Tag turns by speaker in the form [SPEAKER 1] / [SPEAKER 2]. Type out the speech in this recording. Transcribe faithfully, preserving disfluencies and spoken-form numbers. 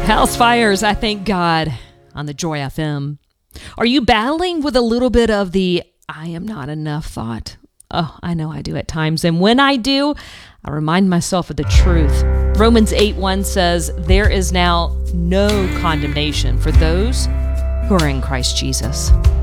[SPEAKER 1] House fires, I thank God, on the Joy F M. Are you battling with a little bit of the I am not enough thought? Oh, I know I do at times. And when I do, I remind myself of the truth. Romans eight one says, there is now no condemnation for those who are in Christ Jesus.